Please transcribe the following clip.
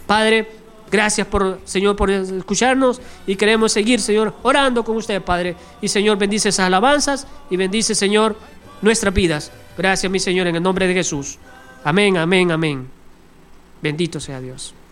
Padre, gracias Señor, por escucharnos, y queremos seguir, Señor, orando con usted, Padre. Y Señor, bendice esas alabanzas y bendice, Señor, nuestras vidas. Gracias, mi Señor, en el nombre de Jesús. Amén, amén, amén. Bendito sea Dios.